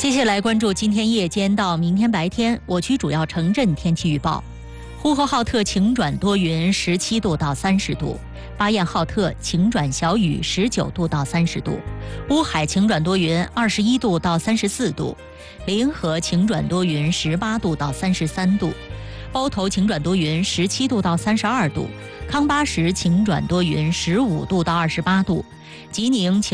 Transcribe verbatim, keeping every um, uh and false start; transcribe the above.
接下来关注今天夜间到明天白天我区主要城镇天气预报。呼和浩特晴转多云，十七度到三十度；巴彦浩特晴转小雨，十九度到三十度；乌海晴转多云，二十一度到三十四度；临河晴转多云，十八度到三十三度；包头晴转多云，十七度到三十二度；康巴什晴转多云，十五度到二十八度；吉宁晴